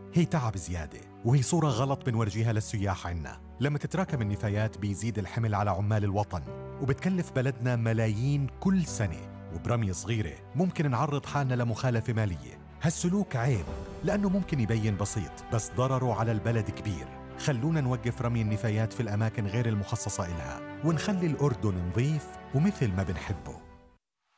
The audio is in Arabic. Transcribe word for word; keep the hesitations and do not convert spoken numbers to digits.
هي تعب زيادة، وهي صورة غلط بنورجيها للسياح عنا. لما تتراكم النفايات بيزيد الحمل على عمال الوطن، وبتكلف بلدنا ملايين كل سنة، وبرمية صغيرة ممكن نعرض حالنا لمخالفة مالية. هالسلوك عيب لأنه ممكن يبين بسيط، بس ضرره على البلد كبير. خلونا نوقف رمي النفايات في الأماكن غير المخصصة إلها، ونخلي الأردن نظيف ومثل ما بنحبه.